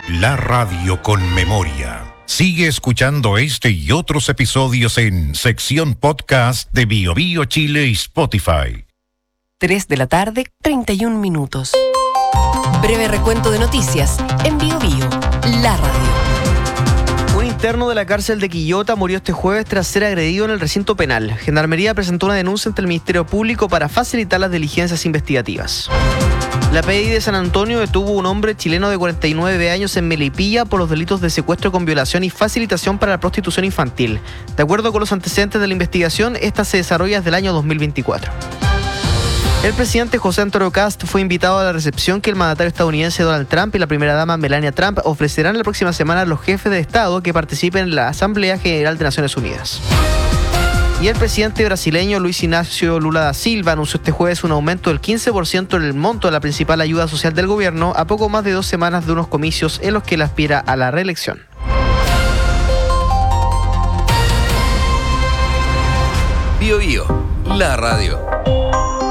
la radio con memoria. Sigue escuchando este y otros episodios en sección podcast de BioBio Chile y Spotify. 3:31 p.m. Breve recuento de noticias en BioBio, la radio. Un interno de la cárcel de Quillota murió este jueves tras ser agredido en el recinto penal. Gendarmería presentó una denuncia ante el Ministerio Público para facilitar las diligencias investigativas. La PDI de San Antonio detuvo a un hombre chileno de 49 años en Melipilla por los delitos de secuestro con violación y facilitación para la prostitución infantil. De acuerdo con los antecedentes de la investigación, esta se desarrolla desde el año 2024. El presidente José Antonio Kast fue invitado a la recepción que el mandatario estadounidense Donald Trump y la primera dama Melania Trump ofrecerán la próxima semana a los jefes de Estado que participen en la Asamblea General de Naciones Unidas. Y el presidente brasileño Luis Inácio Lula da Silva anunció este jueves un aumento del 15% en el monto de la principal ayuda social del gobierno a poco más de 2 semanas de unos comicios en los que él aspira a la reelección. BioBio, la radio.